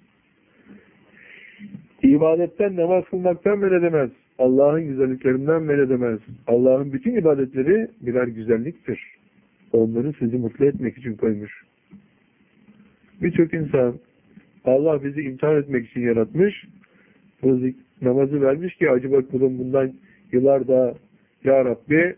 İbadetten, namaz kılmaktan men edemez. Allah'ın güzelliklerinden men edemez. Allah'ın bütün ibadetleri birer güzelliktir. Onları sizi mutlu etmek için koymuş. Birçok insan Allah bizi imtihan etmek için yaratmış. Bu namazı vermiş ki acaba kulum bundan yıllarda Ya Rabbi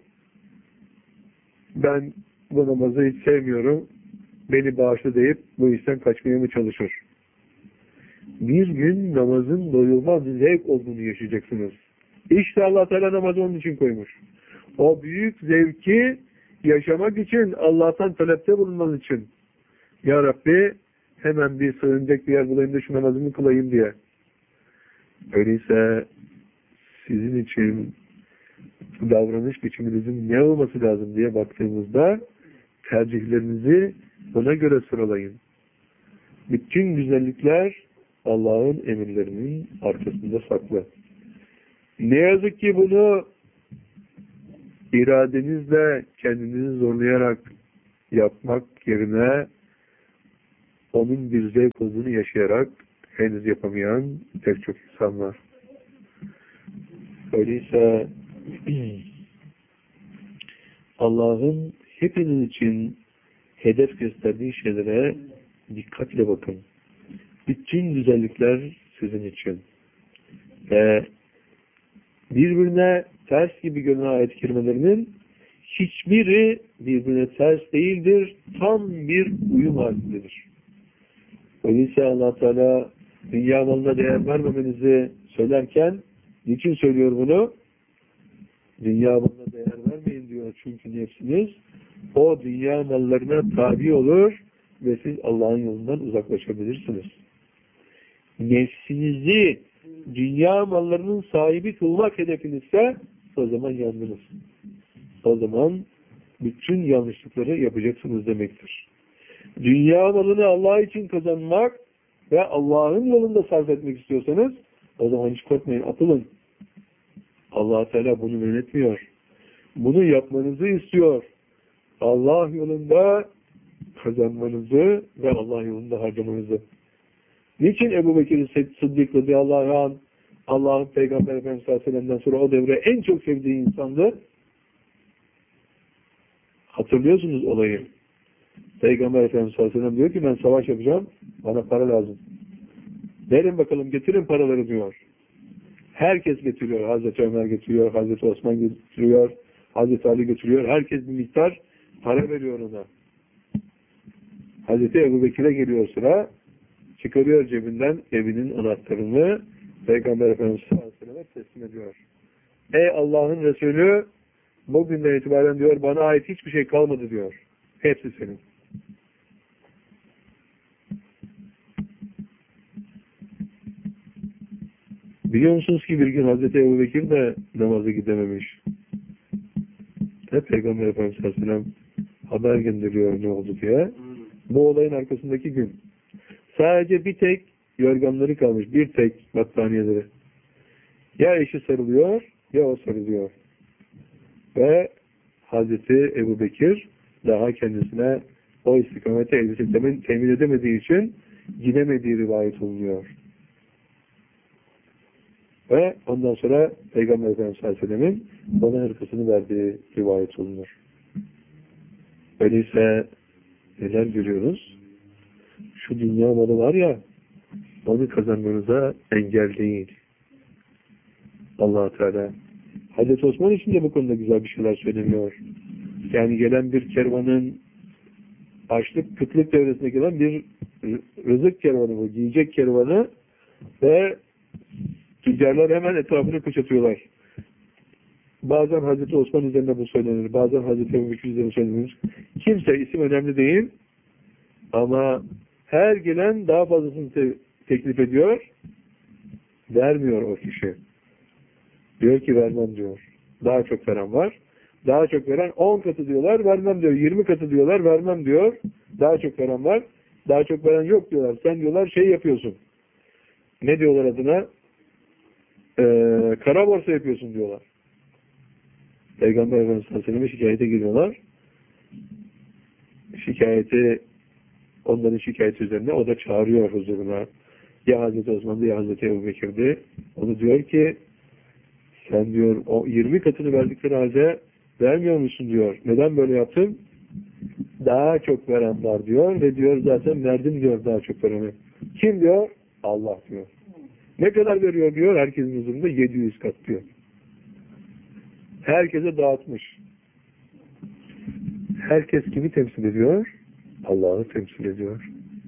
ben bu namazı hiç sevmiyorum, beni bağışla deyip bu işten kaçmaya mı çalışır? Bir gün namazın doyulmaz bir zevk olduğunu yaşayacaksınız. İşte Allah Teala namazı onun için koymuş. O büyük zevki yaşamak için, Allah'tan talepte bulunmanız için. Ya Rabbi hemen bir sığınacak bir yer bulayım da şu namazımı kılayım diye. Öyleyse sizin için davranış biçiminizin ne olması lazım diye baktığımızda tercihlerinizi buna göre sıralayın. Bütün güzellikler Allah'ın emirlerinin arkasında saklı. Ne yazık ki bunu iradenizle kendinizi zorlayarak yapmak yerine onun bir zevk olduğunu yaşayarak henüz yapamayan pek çok insan var. Öyleyse Allah'ın hepiniz için hedef gösterdiği şeylere dikkatle bakın. Bütün güzellikler sizin için. Ve birbirine ters gibi görünen ayet-i kerimelerinin hiçbiri birbirine ters değildir. Tam bir uyum halindedir. Öyleyse Allah Teala dünya malına değer vermemenizi söylerken niçin söylüyor bunu? Dünya malına değer vermeyin diyor. Çünkü nefsiniz o dünya mallarına tabi olur ve siz Allah'ın yolundan uzaklaşabilirsiniz. Nefsinizi dünya mallarının sahibi kılmak hedefinizse o zaman yandınız. O zaman bütün yanlışlıkları yapacaksınız demektir. Dünya malını Allah için kazanmak ve Allah'ın yolunda sarf etmek istiyorsanız o zaman hiç korkmayın, atılın. Allah Teala bunu yönetmiyor. Bunu yapmanızı istiyor. Allah yolunda kazanmanızı ve Allah yolunda harcamanızı. Niçin Ebu Bekir Sıddık radıyallahu anh Allah'ın Peygamber Efendimiz sallallahu aleyhi ve sellem'den sonra o devre en çok sevdiği insandı? Hatırlıyorsunuz olayı. Peygamber Efendimiz sallallahu aleyhi ve sellem diyor ki ben savaş yapacağım, bana para lazım. Verin bakalım, getirin paraları diyor. Herkes getiriyor. Hazreti Ömer getiriyor, Hazreti Osman getiriyor, Hazreti Ali getiriyor. Herkes bir miktar para veriyor ona. Hazreti Ebu Bekir'e geliyor sıra. Çıkarıyor cebinden evinin anahtarını Peygamber Efendimiz sallallahu aleyhi ve sellem'e teslim ediyor. Ey Allah'ın Resulü, bugünden itibaren diyor bana ait hiçbir şey kalmadı diyor. Hepsi senin. Biliyor musunuz ki bir gün Hazreti Ebu Bekir de namaza gidememiş. Hep Peygamber Efendimiz sallallahu aleyhi ve sellem haber gönderiyor ne oldu diye. Bu olayın arkasındaki gün. Sadece bir tek yorganları kalmış. Bir tek battaniyeleri. Ya eşi sarılıyor ya o sarılıyor. Ve Hazreti Ebu Bekir daha kendisine o istikamete elbise temin edemediği için gidemediği rivayet olunuyor. Ve ondan sonra Peygamber Efendimiz sallallahu aleyhi ve sellem'in ona hırkasını verdiği rivayet olunur. Öyleyse neler görüyoruz? Şu dünya malı var ya, onu kazanmanıza engel değil. Allah-u Teala. Hazreti Osman için de bu konuda güzel bir şeyler söyleniyor. Yani gelen bir kervanın açlık, kıtlık devresine gelen bir rızık kervanı bu, giyecek kervanı ve tüccarlar hemen etrafını kuşatıyorlar. Bazen Hazreti Osman üzerinde bu söylenir, bazen Hazreti Ebu Bekir üzerinde söylenir. Kimse, isim önemli değil ama her gelen daha fazlasını te teklif ediyor, vermiyor o kişi. Diyor ki vermem diyor. Daha çok veren var. Daha çok veren on katı diyorlar, vermem diyor. yirmi katı diyorlar, vermem diyor. Daha çok veren var. Daha çok veren yok diyorlar. Sen diyorlar şey yapıyorsun. Ne diyorlar adına? Ee, kara borsa yapıyorsun diyorlar. Peygamber Efendimiz sallallahu aleyhi ve sellem'e şikayete giriyorlar. Şikayeti, onların şikayeti üzerine o da çağırıyor huzuruna. Ya Hazreti Osman'dı ya Hazreti Ebu Bekir'di. Onu diyor ki sen diyor o yirmi katını verdikleri halde vermiyor musun diyor. Neden böyle yaptın? Daha çok veren var diyor ve diyor zaten verdim diyor daha çok vereni. Kim diyor? Allah diyor. Ne kadar veriyor diyor? Herkesin huzurunda yedi yüz kat diyor. Herkese dağıtmış. Herkes kimi temsil ediyor? Allah'ı temsil ediyor.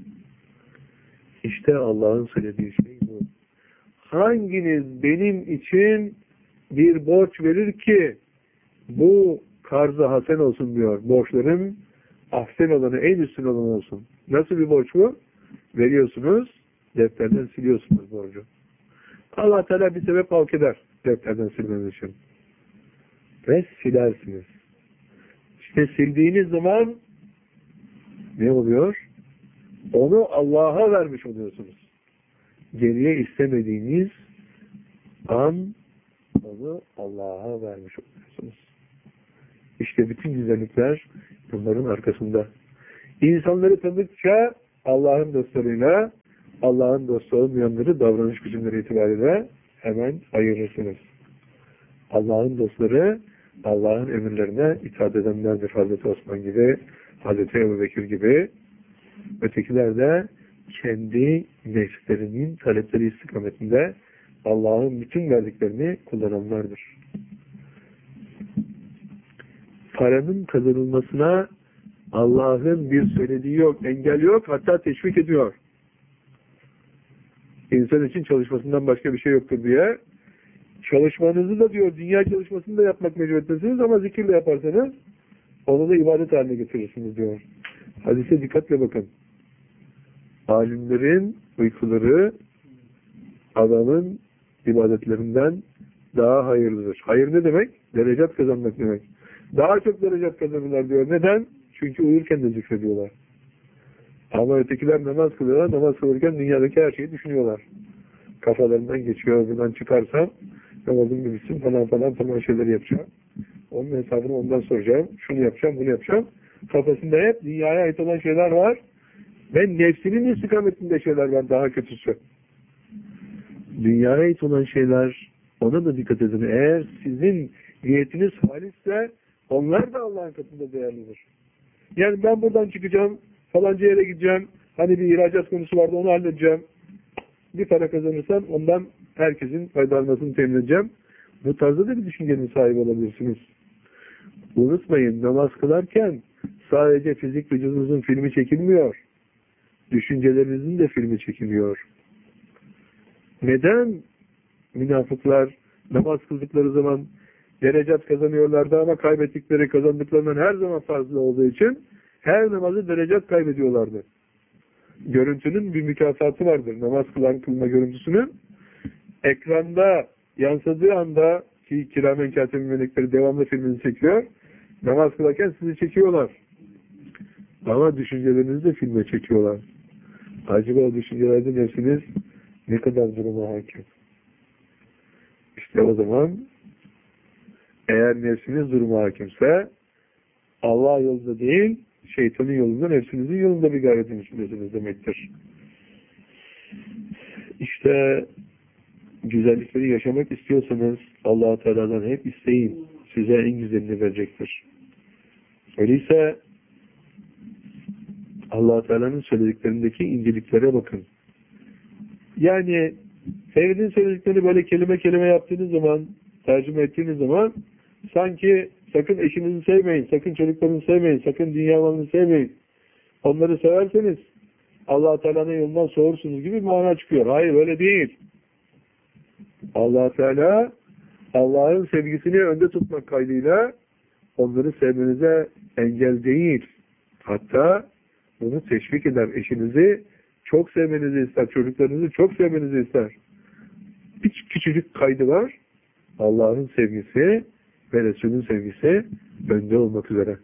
İşte Allah'ın söylediği şey bu. Hanginiz benim için bir borç verir ki bu karzı hasen olsun diyor. Borçlarım ahsen olanı, en üstün olan olsun. Nasıl bir borç bu? Veriyorsunuz, defterden siliyorsunuz borcu. Allah Teala bir sebep halk eder defterden silmeniz için. Ve silersiniz. İşte sildiğiniz zaman ne oluyor? Onu Allah'a vermiş oluyorsunuz. Geriye istemediğiniz an onu Allah'a vermiş oluyorsunuz. İşte bütün güzellikler bunların arkasında. İnsanları tanıdıkça Allah'ın dostlarıyla, Allah'ın dostu olmayanları davranış biçimleri itibariyle hemen ayırırsınız. Allah'ın dostları, Allah'ın emirlerine itaat edenlerdir. Hazreti Osman gibi, Hazreti Ebubekir gibi. Ötekiler de kendi nefslerinin talepleri istikametinde Allah'ın bütün verdiklerini kullananlardır. Paranın kazanılmasına Allah'ın bir söylediği yok, engel yok, hatta teşvik ediyor. İnsan için çalışmasından başka bir şey yoktur diye. Çalışmanızı da diyor, dünya çalışmasını da yapmak mecburiyetindesiniz ama zikirle yaparsanız onu da ibadet haline getirirsiniz diyor. Hadise dikkatle bakın. Alimlerin uykuları adamın ibadetlerinden daha hayırlıdır. Hayır ne demek? Derecat kazanmak demek. Daha çok derecat kazanırlar diyor. Neden? Çünkü uyurken de zikrediyorlar. Ama ötekiler namaz kılıyorlar. Namaz kılırken dünyadaki her şeyi düşünüyorlar. Kafalarından geçiyor. Buradan çıkarsam namazım bitsin falan falan falan şeyleri yapacağım. Onun hesabını ondan soracağım. Şunu yapacağım, bunu yapacağım. Kafasında hep dünyaya ait olan şeyler var. Ve nefsinin istikametinde şeyler var, daha kötüsü. Dünyaya ait olan şeyler, ona da dikkat edin. Eğer sizin niyetiniz halisse, onlar da Allah'ın katında değerlidir. Yani ben buradan çıkacağım, falanca yere gideceğim, hani bir ihracat konusu vardı, onu halledeceğim. Bir para kazanırsam ondan herkesin faydalanmasını temin edeceğim. Bu tarzda da bir düşüncenin sahibi olabilirsiniz. Unutmayın, namaz kılarken sadece fizik vücudunuzun filmi çekilmiyor. Düşüncelerinizin de filmi çekiliyor. Neden münafıklar namaz kıldıkları zaman derecat kazanıyorlardı ama kaybettikleri kazandıklarından her zaman fazla olduğu için her namazı derecat kaybediyorlardı. Görüntünün bir mükafatı vardır. Namaz kılan kılma görüntüsünün ekranda yansıdığı anda ki kiramen katibin melekleri devamlı filmini çekiyor. Namaz kılarken sizi çekiyorlar. Ama düşüncelerinizi de filme çekiyorlar. Acaba o düşüncelerde nefsiniz ne kadar duruma hakim? İşte o zaman eğer nefsiniz duruma hakimse Allah yolunda değil, şeytanın yolunda, nefsinizin yolunda bir gayretin içindesiniz demektir. İşte güzellikleri yaşamak istiyorsanız Allah-u Teala'dan hep isteyin. Size en güzelini verecektir. Öyleyse Allah-u Teala'nın söylediklerindeki inceliklere bakın. Yani Ferid'in söylediklerini böyle kelime kelime yaptığınız zaman, tercüme ettiğiniz zaman sanki sakın eşinizi sevmeyin, sakın çocuklarınızı sevmeyin, sakın dünya malını sevmeyin. Onları severseniz Allah-u Teala'nın yolundan soğursunuz gibi bir mana çıkıyor. Hayır, öyle değil. Allah-u Teala Allah'ın sevgisini önde tutmak kaydıyla onları sevmenize engel değil. Hatta bunu teşvik eder. Eşinizi çok sevmenizi ister, çocuklarınızı çok sevmenizi ister. Bir küçücük kaydı var. Allah'ın sevgisi ve Resul'ün sevgisi önde olmak üzere.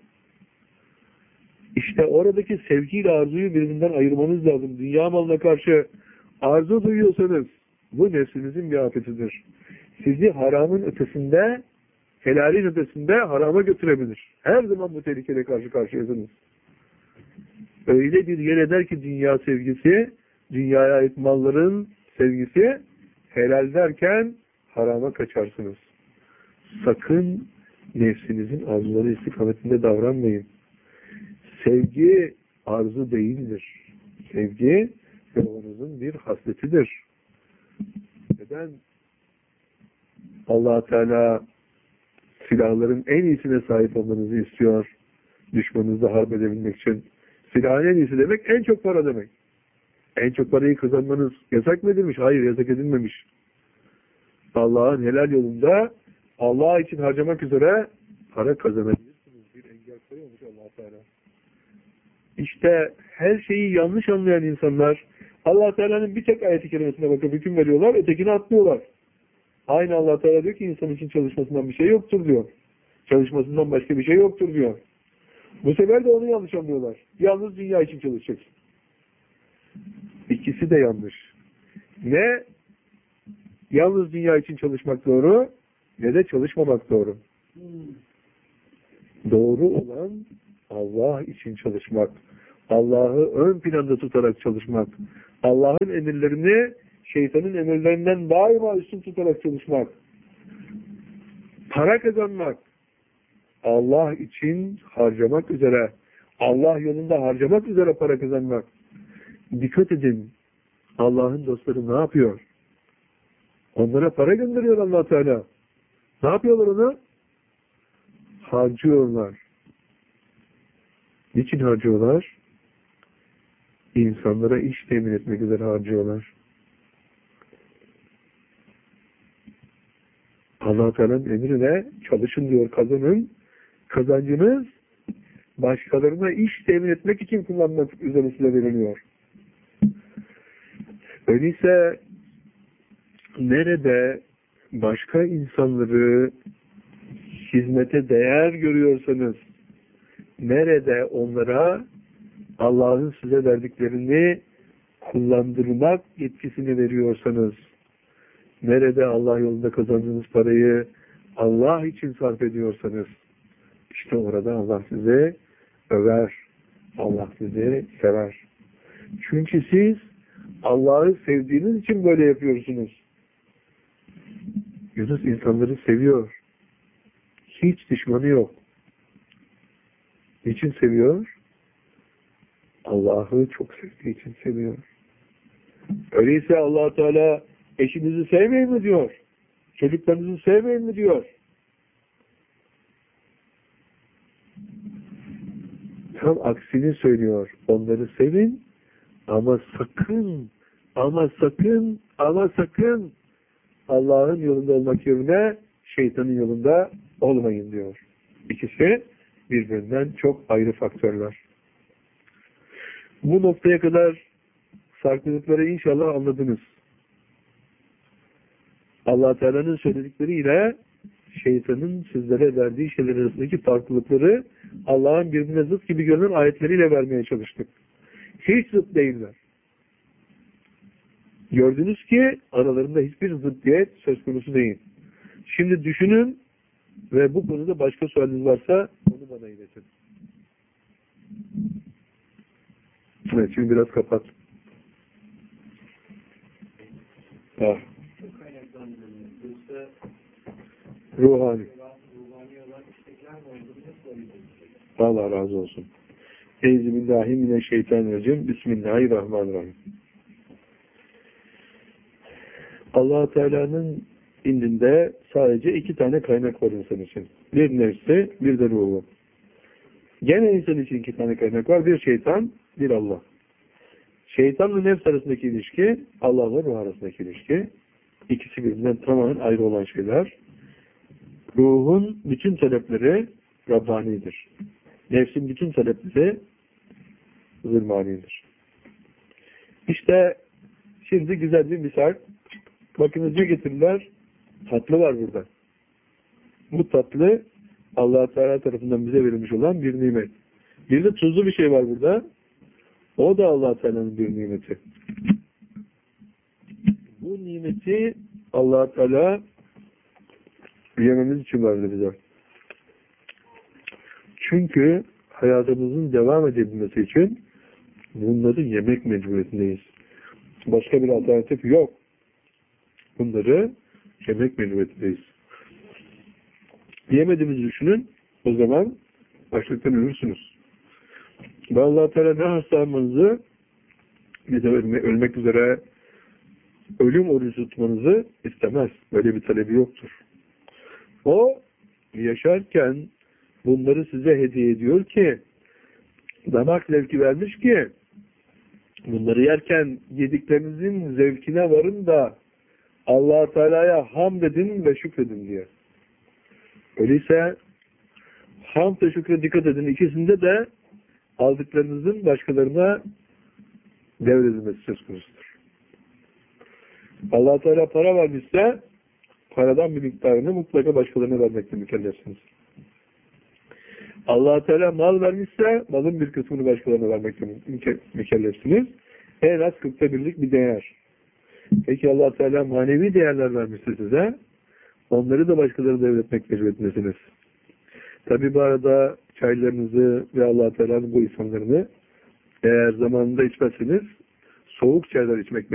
İşte oradaki sevgiyle arzuyu birbirinden ayırmanız lazım. Dünya malına karşı arzu duyuyorsanız bu nefsinizin bir afetidir. Sizi haramın ötesinde, helalin ötesinde harama götürebilir. Her zaman bu tehlikeye karşı karşıyasınız. Öyle bir yer eder ki dünya sevgisi, dünyaya ait malların sevgisi, helal derken harama kaçarsınız. Sakın nefsinizin arzuları istikametinde davranmayın. Sevgi arzu değildir. Sevgi yolunuzun bir hasletidir. Neden? Allah Teala silahların en iyisine sahip olmanızı istiyor. Düşmanınızla harp edebilmek için. Silahın en iyisi demek en çok para demek. En çok parayı kazanmanız yasak mı edilmiş? Hayır, yasak edilmemiş. Allah'ın helal yolunda Allah için harcamak üzere para kazanabilirsiniz. Bir engel koyuyormuş Allah Teala. İşte her şeyi yanlış anlayan insanlar Allah Teala'nın bir tek ayet-i kerimesine bakıp hüküm veriyorlar, ötekini atlıyorlar. Aynı Allah Teala diyor ki insan için çalışmasından bir şey yoktur diyor. Çalışmasından başka bir şey yoktur diyor. Bu sefer de onu yanlış anlıyorlar. Yalnız dünya için çalışacaksın. İkisi de yanlış. Ne yalnız dünya için çalışmak doğru, ne de çalışmamak doğru. Doğru olan Allah için çalışmak. Allah'ı ön planda tutarak çalışmak. Allah'ın emirlerini şeytanın emirlerinden daima üstün tutarak çalışmak. Para kazanmak. Allah için harcamak üzere. Allah yolunda harcamak üzere para kazanmak. Dikkat edin. Allah'ın dostları ne yapıyor? Onlara para gönderiyor Allah Teala. Ne yapıyorlar onu? Harcıyorlar. Niçin harcıyorlar? İnsanlara iş temin etmek üzere harcıyorlar. Allah Teala'nın emrine çalışın diyor, kazanın. Kazancınız başkalarına iş temin etmek için kullanmak üzere size veriliyor. Öyleyse nerede başka insanları hizmete değer görüyorsanız, nerede onlara Allah'ın size verdiklerini kullandırmak yetkisini veriyorsanız, nerede Allah yolunda kazandığınız parayı Allah için sarf ediyorsanız, işte orada Allah sizi över, Allah sizi sever. Çünkü siz Allah'ı sevdiğiniz için böyle yapıyorsunuz. Yunus insanları seviyor. Hiç düşmanı yok. Niçin seviyor? Allah'ı çok sevdiği için seviyor. Öyleyse Allah Teala eşinizi sevmeyin mi diyor? Çocuklarınızı sevmeyin mi diyor? Tam aksini söylüyor. Onları sevin ama sakın, ama sakın, ama sakın Allah'ın yolunda olmak yerine şeytanın yolunda olmayın diyor. İkisi birbirinden çok ayrı faktörler. Bu noktaya kadar farklılıkları inşallah anladınız. Allah Teala'nın söyledikleriyle şeytanın sizlere verdiği şeyler arasındaki farklılıkları Allah'ın birbirine zıt gibi görünen ayetleriyle vermeye çalıştık. Hiç zıt değiller. Gördünüz ki aralarında hiçbir zıddiyet söz konusu değil. Şimdi düşünün ve bu konuda başka sorunuz varsa onu bana iletin. Evet, şimdi biraz kapat. Ah. Ruhani. Allah razı olsun. Euzubillahimineşşeytanirracim. Bismillahirrahmanirrahim. Allah Teala'nın indinde sadece iki tane kaynak var insan için. Bir nefsi, bir de ruhu. Gene insan için iki tane kaynak var. Bir şeytan, bir Allah. Şeytanla nefs arasındaki ilişki, Allah'la ruh arasındaki ilişki. İkisi birbirinden tamamen ayrı olan şeyler. Ruhun bütün talepleri Rabbani'dir. Nefsin bütün talepleri zırmanidir. İşte şimdi güzel bir misal. Bakınız diyor getirirler. Tatlı var burada. Bu tatlı Allah Teala tarafından bize verilmiş olan bir nimet. Bir de tuzlu bir şey var burada. O da Allah Teala'nın bir nimeti. Bu nimeti Allah Teala yememiz için verdi bize. Çünkü hayatımızın devam edebilmesi için bunları yemek mecburiyetindeyiz. Başka bir alternatif yok. Bunları yemek mecburiyetindeyiz. Yemediğimizi düşünün, o zaman açlıktan ölürsünüz. Ve Allah Teala ne hastalanmanızı ne de ölmek üzere ölüm orucu tutmanızı istemez. Böyle bir talebi yoktur. O yaşarken bunları size hediye ediyor ki damak zevki vermiş ki bunları yerken yediklerinizin zevkine varın da Allah Teala'ya hamd edin ve şükredin diye. Öyleyse hamd ve şükre dikkat edin. İkisinde de aldıklarınızın başkalarına devredilmesi söz konusudur. Allah Teala para vermişse paradan bir miktarını mutlaka başkalarına vermekle mükellefsiniz. Allah Teala mal vermişse malın bir kısmını başkalarına vermekle mükellefsiniz. En az kırkta birlik bir değer. Peki Allah Teala manevi değerler vermişse size onları da başkalarına devretmek mecburiyetindesiniz. Tabi bu arada çaylarınızı ve Allah-u Teala'nın bu insanlarını eğer zamanında içmezseniz soğuk çaylar içmek